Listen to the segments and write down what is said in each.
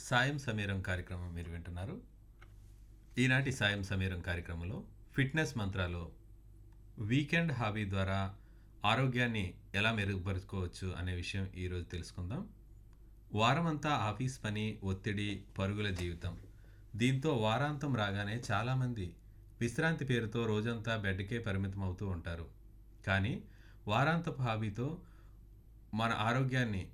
సాయం సమీరం కార్యక్రమం మీరు వింటున్నారు. ఈనాటి సాయం సమీరం కార్యక్రమంలో ఫిట్నెస్ మంత్రాలు వీకెండ్ హాబీ ద్వారా ఆరోగ్యాన్ని ఎలా మెరుగుపరుచుకోవచ్చు అనే విషయం ఈరోజు తెలుసుకుందాం. వారమంతా ఆఫీస్ పని, ఒత్తిడి, పరుగుల జీవితం. దీంతో వారాంతం రాగానే చాలామంది విశ్రాంతి పేరుతో రోజంతా బెడ్కే పరిమితం అవుతూ ఉంటారు. కానీ వారాంతపు హాబీతో మన ఆరోగ్యాన్ని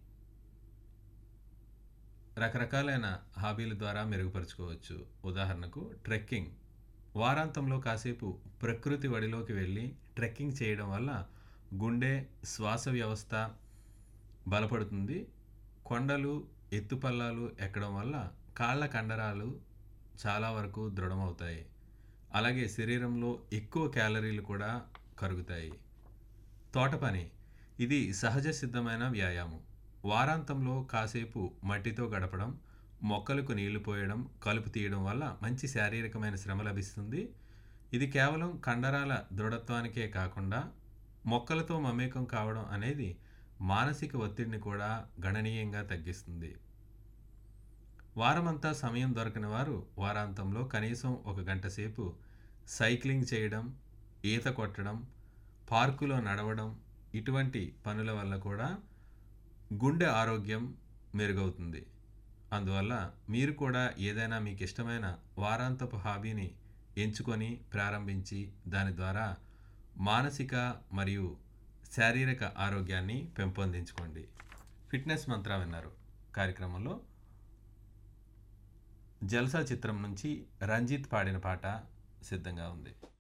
రకరకాలైన హాబీల ద్వారా మెరుగుపరుచుకోవచ్చు. ఉదాహరణకు ట్రెక్కింగ్. వారాంతంలో కాసేపు ప్రకృతి ఒడిలోకి వెళ్ళి ట్రెక్కింగ్ చేయడం వల్ల గుండె, శ్వాస వ్యవస్థ బలపడుతుంది. కొండలు, ఎత్తుపల్లాలు ఎక్కడం వల్ల కాళ్ళ కండరాలు చాలా వరకు దృఢమవుతాయి. అలాగే శరీరంలో ఎక్కువ క్యాలరీలు కూడా కరుగుతాయి. తోట పని. ఇది సహజ సిద్ధమైన వ్యాయామం. వారాంతంలో కాసేపు మట్టితో గడపడం, మొక్కలకు నీళ్లు పోయడం, కలుపు తీయడం వల్ల మంచి శారీరకమైన శ్రమ లభిస్తుంది. ఇది కేవలం కండరాల దృఢత్వానికే కాకుండా మొక్కలతో మమేకం కావడం అనేది మానసిక ఒత్తిడిని కూడా గణనీయంగా తగ్గిస్తుంది. వారమంతా సమయం దొరకని వారు వారాంతంలో కనీసం 1 గంట సేపు సైక్లింగ్ చేయడం, ఈత కొట్టడం, పార్కులో నడవడం ఇటువంటి పనుల వల్ల కూడా గుండె ఆరోగ్యం మెరుగవుతుంది. అందువల్ల మీరు కూడా ఏదైనా మీకు ఇష్టమైన వారాంతపు హాబీని ఎంచుకొని ప్రారంభించి దాని ద్వారా మానసిక మరియు శారీరక ఆరోగ్యాన్ని పెంపొందించుకోండి. ఫిట్నెస్ మంత్ర విన్నారు. కార్యక్రమంలో జల్సా చిత్రం నుంచి రంజిత్ పాడిన పాట సిద్ధంగా ఉంది.